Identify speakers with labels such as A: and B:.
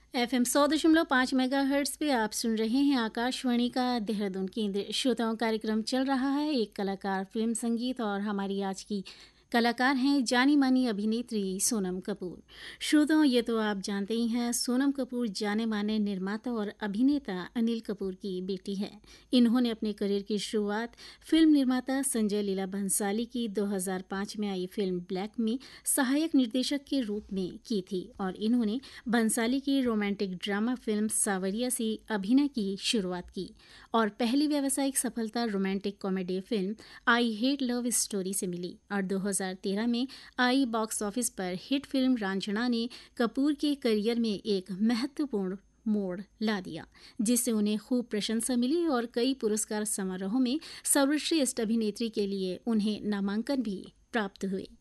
A: FM 100.5 megahertz पे आप सुन रहे हैं आकाशवाणी का देहरादून केंद्र। श्रोताओं, कार्यक्रम चल रहा है एक कलाकार फिल्म संगीत और हमारी आज की कलाकार हैं जानी मानी अभिनेत्री सोनम कपूर। श्रोताओं, ये तो आप जानते ही हैं, सोनम कपूर जाने माने निर्माता और अभिनेता अनिल कपूर की बेटी है। इन्होंने अपने करियर की शुरुआत फिल्म निर्माता संजय लीला भंसाली की 2005 में आई फिल्म ब्लैक में सहायक निर्देशक के रूप में की थी और इन्होंने भंसाली की रोमांटिक ड्रामा फिल्म सावरिया से अभिनय की शुरुआत की और पहली व्यावसायिक सफलता romantic comedy film I hate love story से मिली। और 2013 में आई बॉक्स ऑफिस पर हिट फिल्म रांझना ने कपूर के करियर में एक महत्वपूर्ण मोड़ ला दिया, जिससे उन्हें खूब प्रशंसा मिली और कई पुरस्कार समारोहों में सर्वश्रेष्ठ अभिनेत्री के लिए उन्हें नामांकन भी प्राप्त हुए।